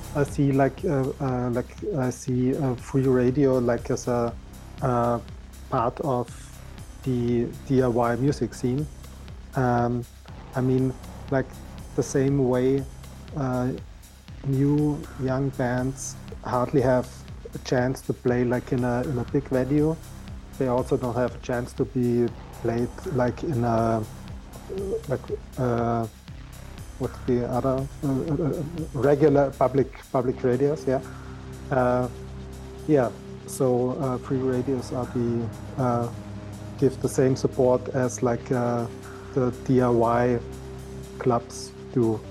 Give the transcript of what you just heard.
I see I see free radio like as a uh, part of the DIY music scene. Um, I mean, like the same way uh, new young bands hardly have a chance to play like in a big venue. They also don't have a chance to be played like in a like what's the other regular public radios. Yeah, uh, yeah. So free radios are the give the same support as like the DIY clubs do.